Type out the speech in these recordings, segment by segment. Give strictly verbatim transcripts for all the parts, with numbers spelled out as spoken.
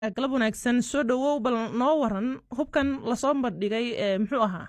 galab wanaagsan soo dhawow bal noo waran hubkan la soo bandhigay ee muxuu ahaa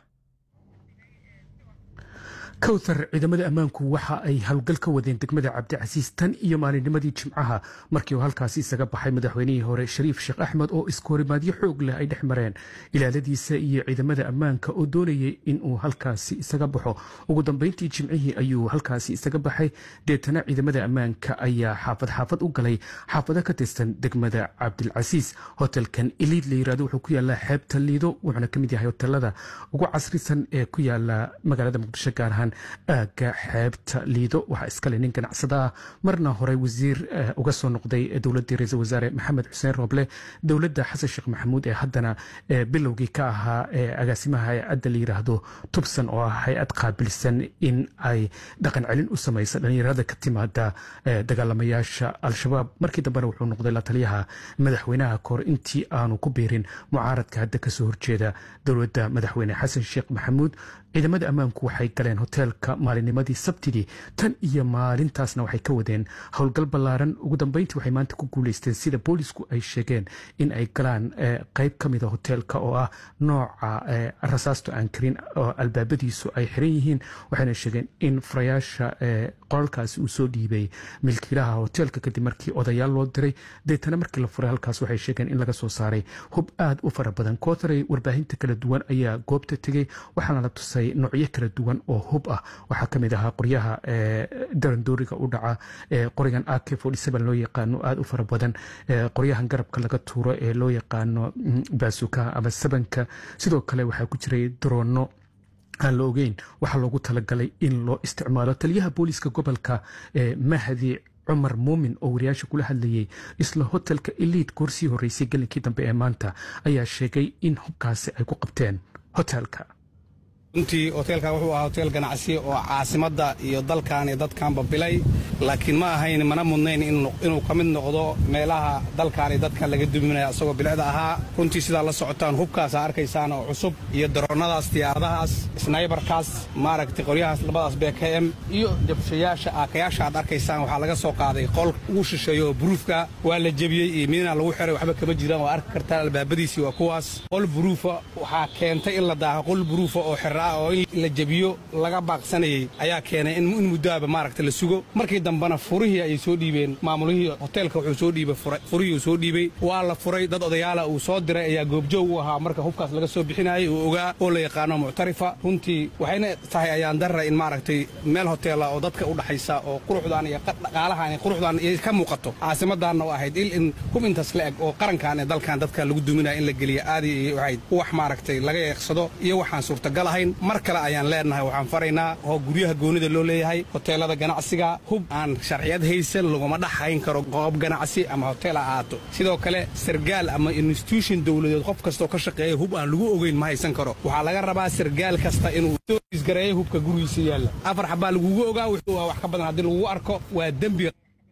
كوثر ciidamada ammaanku waxa ay halgal ka wadeen degmada Cabdicasiis tan iyo maalinimadii Jimcaha markii uu halkaas isaga baxay madaxweynihii hore Shariif Sheekh Axmed oo iskoorimaadyo xoog leh ay dhexmareen ilaaladiisa iyo ciidamada ammaanka oo doonayay in uu halkaas isaga baxo ugu dambeyntii Jimcihii ayuu halkaas isaga baxay deetana ciidamada ammaanka ayaa xaafad xaafad u galay xaafada ka tirsan degmada Cabdilcasiis hotelkan Elite la yiraahdo wuxuu ku yaalaa xeebta Lido wuxuuna ka mid yahay hotelada ugu casrisan ee ku yaala magaalada Muqdisho gaar ahaan aaga xeebta Lido waxa iskale nin ganacsada marna hore wasiir uga soo noqday dawladda ra'iisul wasaare Maxamed Xuseen Roble dawladda Xasan Sheekh Maxamuud ee haddana bilowgii ka ahaa agaasimaha hay'adda la yiraahdo Tubsan oo ah hay'ad qaabilsan in ay dhaqan celin u samayso dhalinyarada ka timaada dagaalamayaasha al-shabaab markii dambena wuxuu noqday la taliyaha madaxweynaha kor intii aanu ku biirin mucaaradka hadda ka soo horjeeda dawladda madaxweyne Xasan Sheekh Maxamuud ciidamada ammaanku waxay galeen hotelka maalinimadii sabtidii tan iyo maalintaasna waxay ka wadeen howlgal ballaaran ugu dambeyntii waxay maanta ku guuleysteen sida boolisku ay sheegeen in ay galaan qayb ka mid a hotelka oo ah nooca rasaasto aan karin oo albaabadiisu ay xiran yihiin waxayna sheegeen in furayaasha qolalkaasi uu soo dhiibay milkiilaha hotelka kadib markii odayaal loo diray deetana markii la furay halkaas waxay sheegeen in laga soo saaray hub aad u fara badan kootaray warbaahinta kala duwan ayaa goobta tegey waxaana la tusay noocyo kala duwan oo hub ah waxaa ka mid ahaa qoryaha darandooriga u dhaca qorigan A K forty-seven loo yaqaano aad u fara badan qoryahan garabka laga tuuro ee loo yaqaano baasuka ama sabanka sidoo kale waxaa ku jiray droono aan la ogeyn waxaa loogu talagalay in loo isticmaalo taliyaha booliska gobolka Mahdi عمر مومن oo wariyaasha kula hadlayay isla hotelka Elite kursii horeysay galinkii dambe ee maanta ayaa sheegay in hubkaasi ay ku qabteen hotelka intii hotelka wuxuu ahaa hotel ganacsi oo caasimada iyo dalkan iyo dadkanba bilay laakiin ma ahayn mana mudnayn inuu ka mid noqdo meelaha dalkan iyo dadkan laga duminayo asagoo bilicda ahaa runtii sidaa la socotaan hubkaas arkaysaan oo cusub iyo daroonadaas diyaaradahaas sniperkaas maaragtay qoryahaas labadaas B K M iyo jabshayaasha aakayaasha aad arkaysaan waxaa laga soo qaaday qol ugu shisheeyo buruufka waa la jabiyey iyo midna lagu xiray waxba kama jiraan oo arki kartaa albaabadiisi waa kuwaas qol buruufa waxaa keentay in la daaho qol buruufa oo xira oo in la jabiyo laga baaqsanayay ayaa keenay in muddaaba maaragtay la sugo markii dambana furihii ay soo dhiibeen maamulihii hotelka wuxuu soo dhiibay furihii soo dhiibay waa la furay dad odayaala uu soo diray ayaa goobjoog u ahaa marka hubkaas laga soo bixinayay uu ogaa oo la yaqaano muctarifa runtii waxayna tahay ayaan darra in maaragtay meel hotela oo dadka u dhaxaysa oo quruxdaan iyo dhaqaalahan iyo quruxdaan iyo ka muuqato caasimadana oo ahayd il in hub intaas la eg oo qarankan ee dalkan dadka lagu duminayo in la geliyo aadi iyo waxay wax maaragtay laga yeeqsado iyo waxaan suurtagal ahayn mar kale ayaan leenahay waxaan faraynaa oo guryaha goonida loo leeyahay hoteelada ganacsiga hub aan sharciyad haysan laguma dhaxayn karo goob ganacsi ama hotel ahaato sidoo kale sargaal ama institution dawladeed qof kastoo ka shaqeeya hub aan lagu ogeyn ma haysan karo waxaa laga rabaa sargaal kasta inuu isgareeyo hubka gurigiisa yaalla afar xabaa lagugu ogaa wuxuu wax ka badan haddii lagugu arko waa dembi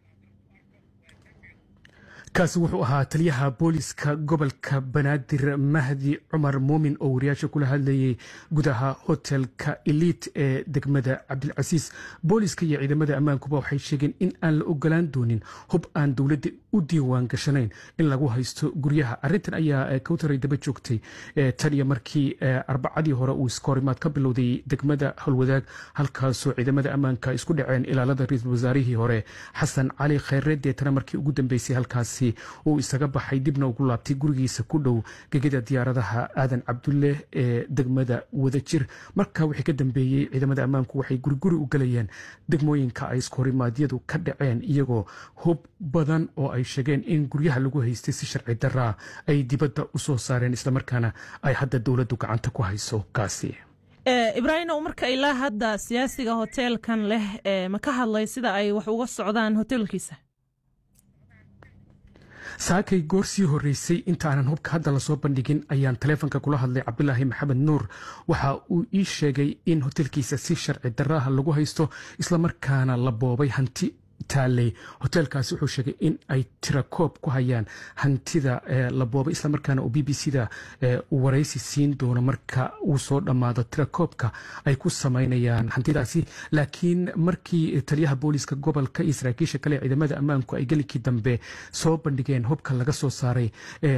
kaasi wuxuu ahaa taliyaha booliska gobolka Banaadir Mahdi Cumar Muumin oo wariyaasha kula hadlayay gudaha hotelka Elite ee degmada Cabdilcasiis booliska iyo ciidamada ammaankuba waxay sheegeen in aan la ogolaan doonin hub aan dawladda u diiwaan gashanayn in lagu haysto guryaha arrintan ayaa Kowtaray daba joogtay tan iyo markii arbacadii hore uu iskoorimaad ka bilowday degmada Halwadaag halkaasoo ciidamada ammaanka isku dhaceen ilaalada ra'iisul wasaarihii hore Xasan Cali Khayre deetana markii ugu dambeysay halkaas uu isaga baxay dibna ugu laabtay gurigiisa ku dhow gegida diyaaradaha aadan cabdulle ee degmada Wadajir marka wixii ka dambeeyay ciidamada ammaanku waxay guriguri u galayeen degmooyinka ay iskoorimaadiyadu ka dhaceen iyagoo hub badan oo ay sheegeen in guryaha lagu haystay si sharci darra ay dibadda u soo saareen isla markaana ay hadda dawladdu gacanta ku hayso kaasi Ibrahim marka ilaa hadda siyaasiga hotelkan leh ma ka hadlay sida ay wax uga socdaan hotelkiisa saakay goorsii horeysay inta aanan hubka hadda la soo bandhigin ayaan taleefanka kula hadlay Cabdullaahi Maxamed Nuur waxa uu ii sheegay in hotelkiisa si sharci darraha lagu haysto isla markaana la boobay hanti taalay hotelkaasi wuxuu sheegay in ay tirakoob ku hayaan hantida la boobay isla markaana uu B B C da waraysi siin doono marka uu soo dhamaado tirakoobka ay ku sameynayaan hantidaasi laakiin markii taliyaha booliska gobolka Israa'iisha kale ciidamada ammaanku ay galinkii dambe soo bandhigeen hubka laga soo saaray